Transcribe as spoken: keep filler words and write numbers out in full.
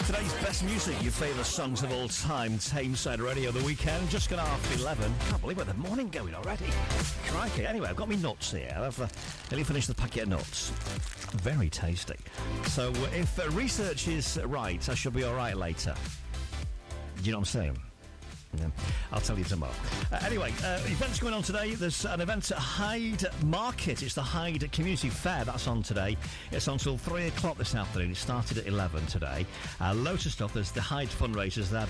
Today's best music, your favourite songs of all time. Tameside Radio, the weekend, just gone half eleven. Can't believe it, the morning going already. Crikey. Anyway, I've got me nuts here. I've uh, nearly finished the packet of nuts. Very tasty. So uh, if uh, research is right, I should be all right later. Do you know what I'm saying? Yeah. I'll tell you tomorrow. Uh, anyway, uh, events going on today. There's an event at Hyde Market. It's the Hyde Community Fair. That's on today. It's on till three o'clock this afternoon. It started at eleven today. Uh, loads of stuff. There's the Hyde fundraisers there.